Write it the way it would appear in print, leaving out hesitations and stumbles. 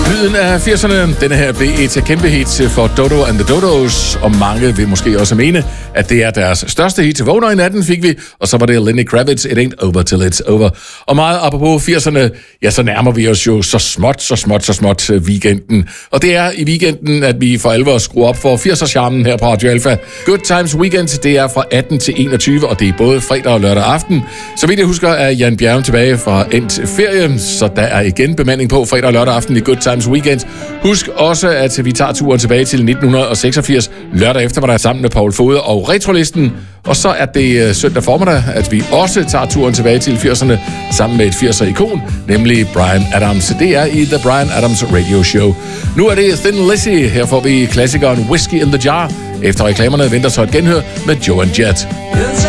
Lyden af 80'erne, denne her blev et kæmpe hit for Dodo and the Dodos, og mange vil måske også mene, at det er deres største hit. Vågner i natten fik vi, og så var det Lenny Kravitz, It Ain't Over Till It's Over. Og meget apropos 80'erne, ja, så nærmer vi os jo så småt weekenden. Og det er i weekenden, at vi for alvor skruer op for 80'er-charmen her på Radio Alpha. Good Times Weekend, det er fra 18 til 21, og det er både fredag og lørdag aften. Så vidt jeg husker, er Jan Bjerg tilbage fra endt ferie, så der er igen bemanding på fredag og lørdag aften i Good Times Weekend. Husk også, at vi tager turen tilbage til 1986. Lørdag eftermiddag sammen med Paul Fode og Retrolisten. Og så er det søndag formiddag, at vi også tager turen tilbage til 80'erne sammen med et 80'er-ikon, nemlig Bryan Adams. Det er i The Bryan Adams Radio Show. Nu er det Thin Lizzy. Her får vi klassikeren Whiskey in the Jar. Efter reklamerne venter så et genhør med Joan Jett.